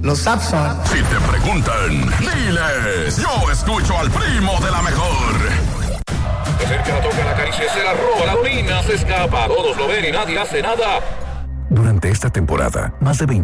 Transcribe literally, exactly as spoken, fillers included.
Los apps son... Si te preguntan, diles, yo escucho al primo de la mejor. De cerca la toca, la acaricia, se la roba, la domina, se escapa, todos lo ven y nadie hace nada. Durante esta temporada, más de veinte